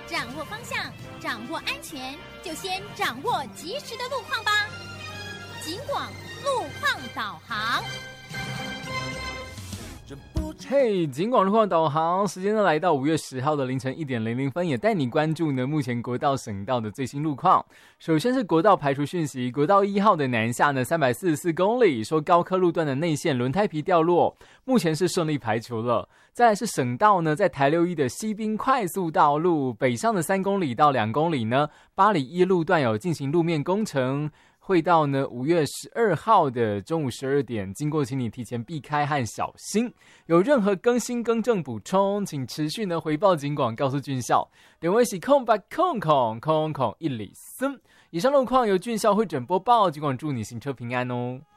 掌握方向，掌握安全，就先掌握及时的路况吧。警广路况导航。 嘿，警广路况导航，时间呢来到5月10号的凌晨1点00分，也带你关注呢目前国道省道的最新路况。首先是国道排除讯息，国道1号的南下呢344公里，说高科路段的内线轮胎皮掉落，目前是顺利排除了。再来是省道呢，在台61的西滨快速道路北上的3公里到2公里呢，八里一路段有进行路面工程。会到呢5月12号的中午12点，经过请你提前避开和小心。有任何更新更正补充，请持续呢回报警广，告诉军校。电话是0800000103。以上路况由军校会诊播报，警广祝你行车平安哦。